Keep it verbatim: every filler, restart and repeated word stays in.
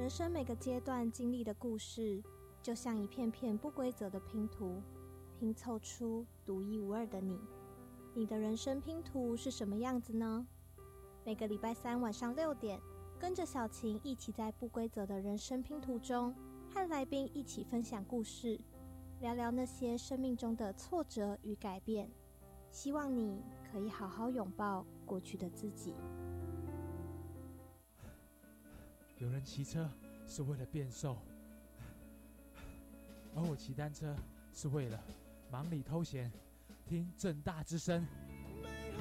人生每个阶段经历的故事，就像一片片不规则的拼图，拼凑出独一无二的你。你的人生拼图是什么样子呢？每个礼拜三晚上六点，跟着小晴一起在不规则的人生拼图中，和来宾一起分享故事，聊聊那些生命中的挫折与改变。希望你可以好好拥抱过去的自己。 有人骑车是为了变瘦，而我骑单车是为了忙里偷闲，听政大之声。